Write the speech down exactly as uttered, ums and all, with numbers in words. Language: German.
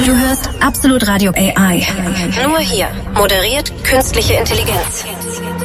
Du hörst Absolut Radio A I. Nur hier. Moderiert künstliche Intelligenz.